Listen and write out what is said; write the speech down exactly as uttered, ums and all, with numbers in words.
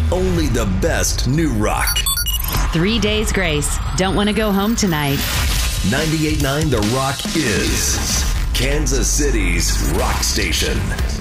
Only the best new rock. Three Days Grace. Don't want to go home tonight. ninety-eight point nine The Rock is Kansas City's rock station.